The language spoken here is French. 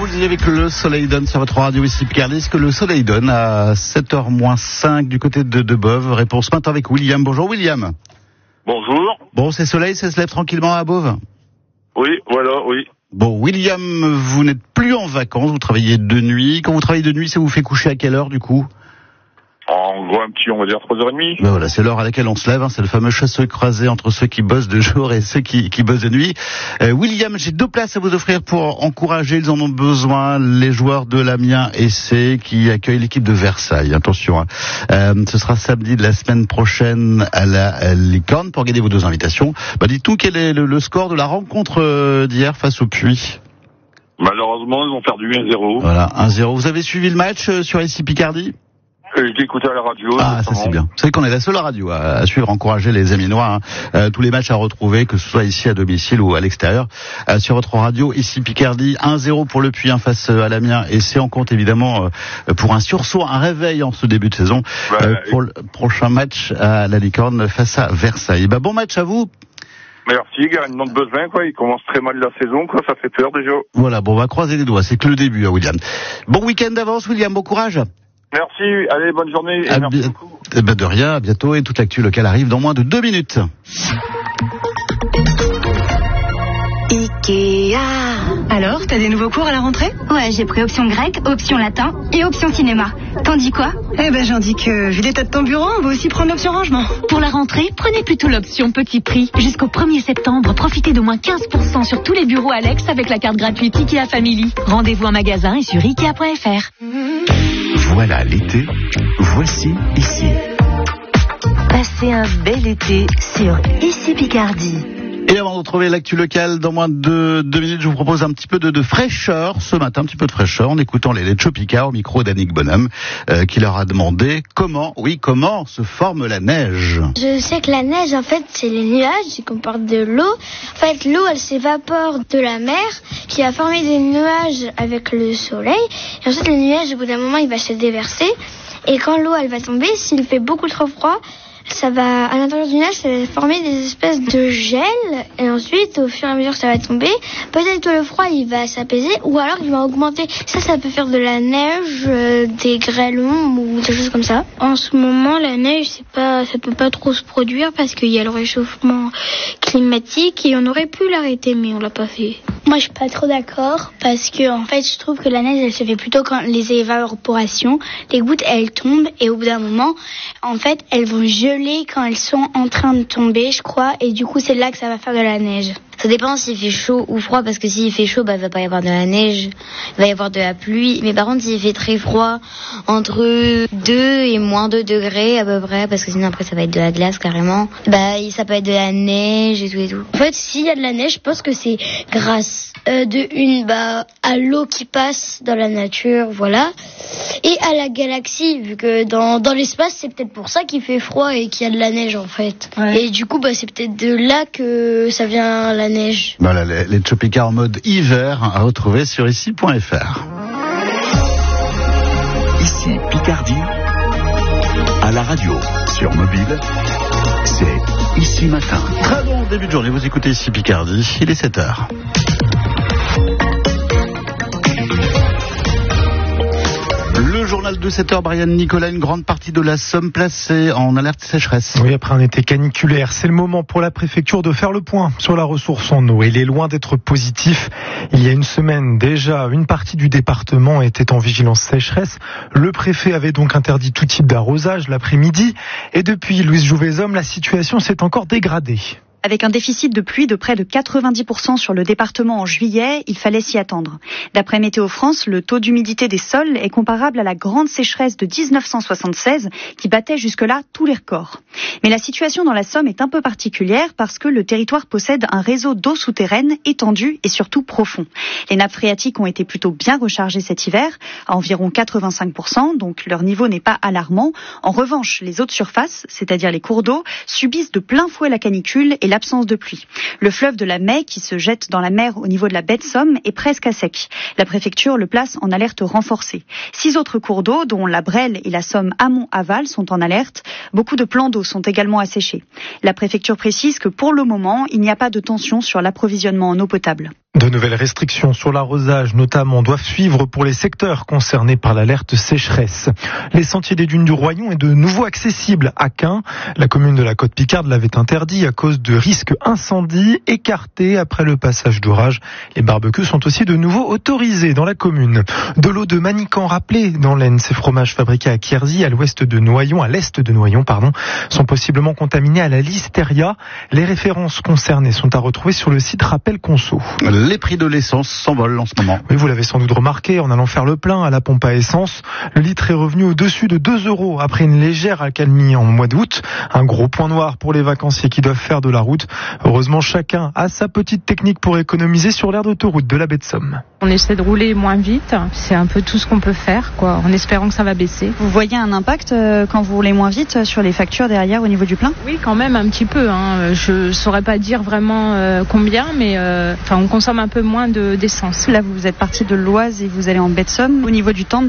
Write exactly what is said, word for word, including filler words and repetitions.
vous le disiez avec le soleil donne sur votre radio ici Picardie. Est-ce que le soleil donne à sept heures moins cinq du côté de Debove? Réponse maintenant avec William. Bonjour William. Bonjour. Bon, c'est soleil, ça se lève tranquillement à Bove? Oui, voilà, oui. Bon, William, vous n'êtes plus en vacances, vous travaillez de nuit. Quand vous travaillez de nuit, ça vous fait coucher à quelle heure du coup? En gros, un petit, on va dire trois heures trente. Ben voilà, c'est l'heure à laquelle on se lève, hein, c'est le fameux chasseux croisé entre ceux qui bossent de jour et ceux qui, qui bossent de nuit. Euh, William, j'ai deux places à vous offrir pour encourager, ils en ont besoin, les joueurs de l'Amiens S C qui accueillent l'équipe de Versailles. Attention, hein. euh, ce sera samedi de la semaine prochaine à la à Licorne pour gagner vos deux invitations. Bah, dites-nous quel est le, le score de la rencontre d'hier face au Puy. Malheureusement, ils ont perdu un zéro. Voilà, un zéro. Vous avez suivi le match euh, sur ici Picardie? Euh, J'ai écouté à la radio. Ah, ça c'est bien. Vous savez qu'on est la seule radio à, à suivre, encourager les Amiénois. Hein. Euh, tous les matchs à retrouver, que ce soit ici à domicile ou à l'extérieur, euh, sur votre radio. Ici Picardie, un zéro pour le Puy hein, face à l'Amiens. Et c'est en compte évidemment euh, pour un sursaut, un réveil en ce début de saison bah, euh, pour le prochain match à la Licorne face à Versailles. Bah, bon match à vous. Merci, gagne de besoin, quoi. Il commence très mal la saison, quoi. Ça fait peur déjà. Voilà, bon, on va croiser les doigts. C'est que le début, hein, William. Bon week-end d'avance, William. Bon courage. Merci, allez, bonne journée. Et à merci bi- beaucoup. Eh ben de rien, à bientôt. Et toute l'actu locale arrive dans moins de deux minutes. Ikea. Alors, t'as des nouveaux cours à la rentrée? Ouais, j'ai pris option grec, option latin et option cinéma. T'en dis quoi? Eh ben, j'en dis que, vu l'état de ton bureau, on va aussi prendre l'option rangement. Pour la rentrée, prenez plutôt l'option petit prix. Jusqu'au premier septembre, profitez d'au moins quinze pour cent sur tous les bureaux Alex avec la carte gratuite Ikea Family. Rendez-vous en magasin et sur ikea point f r. Voilà l'été, voici ici. Passez un bel été sur Ici Picardie. Et avant de retrouver l'actu locale dans moins de deux minutes, je vous propose un petit peu de, de fraîcheur ce matin, un petit peu de fraîcheur en écoutant les, les Chopika au micro d'Annick Bonhomme euh, qui leur a demandé comment, oui, comment se forme la neige. Je sais que la neige, en fait, c'est les nuages qui comportent de l'eau. En fait, l'eau, elle s'évapore de la mer qui a formé des nuages avec le soleil. Et ensuite, le nuage, au bout d'un moment, il va se déverser. Et quand l'eau, elle va tomber, s'il fait beaucoup trop froid, ça va, à l'intérieur du nuage, ça va former des espèces de gel, et ensuite, au fur et à mesure que ça va tomber, peut-être que le froid, il va s'apaiser, ou alors il va augmenter. Ça, ça peut faire de la neige, euh, des grêlons, ou des choses comme ça. En ce moment, la neige, c'est pas, ça peut pas trop se produire, parce qu'il y a le réchauffement climatique, et on aurait pu l'arrêter, mais on l'a pas fait. Moi, je suis pas trop d'accord, parce que, en fait, je trouve que la neige, elle se fait plutôt quand les évaporations, les gouttes, elles tombent, et au bout d'un moment, en fait, elles vont geler quand elles sont en train de tomber, je crois, et du coup, c'est là que ça va faire de la neige. Ça dépend s'il fait chaud ou froid, parce que s'il fait chaud, bah, il va pas y avoir de la neige, il va y avoir de la pluie. Mais par contre, s'il fait très froid, entre deux et moins deux degrés à peu près, parce que sinon après ça va être de la glace carrément, bah, ça peut être de la neige et tout et tout. En fait, s'il y a de la neige, je pense que c'est grâce euh, de une, bah, à l'eau qui passe dans la nature, voilà, et à la galaxie, vu que dans, dans l'espace, c'est peut-être pour ça qu'il fait froid et qu'il y a de la neige en fait. Ouais. Et du coup, bah, c'est peut-être de là que ça vient la neige. Voilà, les, les Chopika en mode hiver à retrouver sur ici point f r. Ici Picardie, à la radio, sur mobile, c'est Ici Matin. Très bon début de journée, vous écoutez Ici Picardie, il est sept heures. Le journal de sept heures, Brian Nicolas, une grande partie de la Somme placée en alerte sécheresse. Oui, après un été caniculaire, c'est le moment pour la préfecture de faire le point sur la ressource en eau. Il est loin d'être positif. Il y a une semaine déjà, une partie du département était en vigilance sécheresse. Le préfet avait donc interdit tout type d'arrosage l'après-midi. Et depuis Louise Jouvezhomme, la situation s'est encore dégradée. Avec un déficit de pluie de près de quatre-vingt-dix pour cent sur le département en juillet, il fallait s'y attendre. D'après Météo France, le taux d'humidité des sols est comparable à la grande sécheresse de dix-neuf cent soixante-seize qui battait jusque-là tous les records. Mais la situation dans la Somme est un peu particulière parce que le territoire possède un réseau d'eau souterraine étendu et surtout profond. Les nappes phréatiques ont été plutôt bien rechargées cet hiver, à environ quatre-vingt-cinq pour cent, donc leur niveau n'est pas alarmant. En revanche, les eaux de surface, c'est-à-dire les cours d'eau, subissent de plein fouet la canicule et l'absence de pluie. Le fleuve de la Mai, qui se jette dans la mer au niveau de la baie de Somme, est presque à sec. La préfecture le place en alerte renforcée. Six autres cours d'eau, dont la Brelle et la Somme amont-aval, sont en alerte. Beaucoup de plans d'eau sont également asséchés. La préfecture précise que pour le moment, il n'y a pas de tension sur l'approvisionnement en eau potable. De nouvelles restrictions sur l'arrosage, notamment, doivent suivre pour les secteurs concernés par l'alerte sécheresse. Les sentiers des dunes du Royon est de nouveau accessible à Caen. La commune de la Côte-Picarde l'avait interdit à cause de risques incendie écartés après le passage d'orage. Les barbecues sont aussi de nouveau autorisés dans la commune. De l'eau de Manican rappelée dans l'Aisne, ces fromages fabriqués à Quierzy, à l'ouest de Noyon, à l'est de Noyon, pardon, sont possiblement contaminés à la listeria. Les références concernées sont à retrouver sur le site Rappel Conso. Les prix de l'essence s'envolent en ce moment. Oui, vous l'avez sans doute remarqué en allant faire le plein à la pompe à essence. Le litre est revenu au-dessus de deux euros après une légère accalmie en mois d'août. Un gros point noir pour les vacanciers qui doivent faire de la route. Heureusement, chacun a sa petite technique pour économiser sur l'aire d'autoroute de la baie de Somme. On essaie de rouler moins vite. C'est un peu tout ce qu'on peut faire, quoi, en espérant que ça va baisser. Vous voyez un impact euh, quand vous roulez moins vite sur les factures derrière au niveau du plein ? Oui, quand même un petit peu. Hein. Je saurais pas dire vraiment euh, combien, mais euh, enfin, on consomme un peu moins de, d'essence. Là, vous êtes parti de l'Oise et vous allez en baie de Somme. Au niveau du temps de